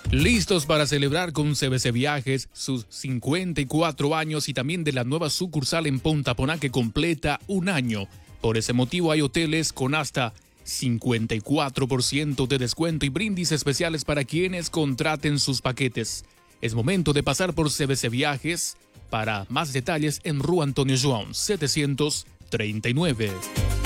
Listos para celebrar con CBC Viajes sus 54 años y también de la nueva sucursal en Punta Poná que completa un año. Por ese motivo hay hoteles con hasta 54% de descuento y brindis especiales para quienes contraten sus paquetes. Es momento de pasar por CBC Viajes. Para más detalles en Rua Antonio João 739.